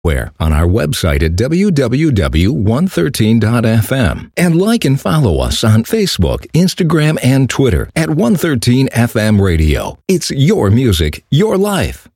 Where on our website at www.113.fm, and like and follow us on Facebook, Instagram, and Twitter at 113 FM Radio. It's your music, your life.